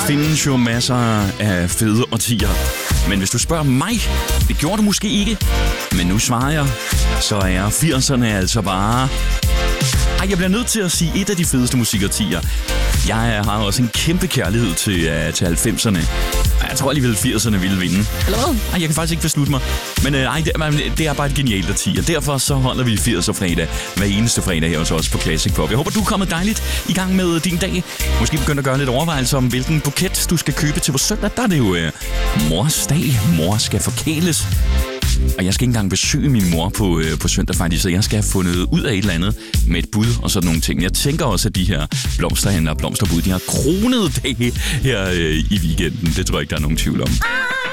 findes jo masser af fede årtier. Men hvis du spørger mig, det gjorde du måske ikke. Men nu svarer jeg, så er 80'erne altså bare... Ej, jeg bliver nødt til at sige et af de fedeste musikårtier. Jeg har også en kæmpe kærlighed til 90'erne. Jeg tror alligevel 80'erne ville vinde. Eller hvad? Ej, jeg kan faktisk ikke beslutte mig. Men det er bare et genialt årti, og derfor så holder vi 80'er fredag hver eneste fredag her hos os på Classic Pop. Jeg håber, du er kommet dejligt i gang med din dag. Måske begyndt at gøre lidt overvejelser om, hvilken buket du skal købe til på søndag. Der er det jo mors dag. Mor skal forkæles. Og jeg skal ikke engang besøge min mor på søndag faktisk, så jeg skal have fundet ud af et eller andet med et bud og sådan nogle ting. Jeg tænker også, at de her blomsterhandler og blomsterbud, de har kronede dage her i weekenden. Det tror jeg ikke, der er nogen tvivl om.